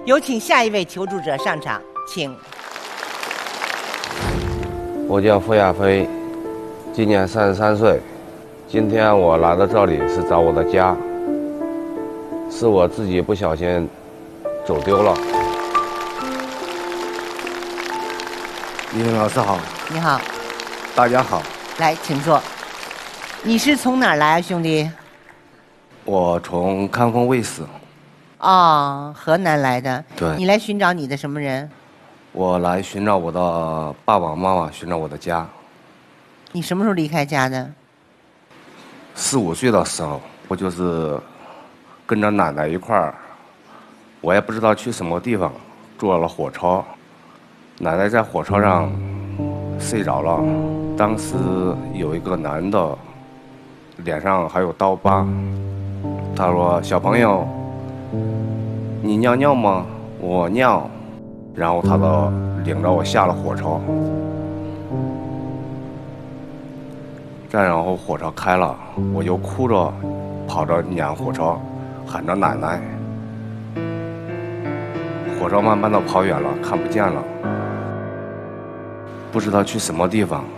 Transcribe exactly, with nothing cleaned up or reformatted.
有请下一位求助者上场，请。 我叫付亚飞，今年三十三岁。今天我来到这里是找我的家，是我自己不小心走丢了。 李云老师好。 你好。 大家好。 来，请坐。你是从哪儿来啊，兄弟？ 我从康丰卫视。 哦，河南来的。 对。 你来寻找你的什么人？ 我来寻找我的爸爸妈妈，寻找我的家。 你什么时候离开家的？ 四五岁的时候，我就是跟着奶奶一块儿，我也不知道去什么地方，坐了火车，奶奶在火车上睡着了。当时有一个男的，脸上还有刀疤，他说：“小朋友，你尿尿吗？”我尿。然后他就领着我下了火车，再然后火车开了，我就哭着跑着撵火车，喊着奶奶。火车慢慢的跑远了，看不见了，不知道去什么地方。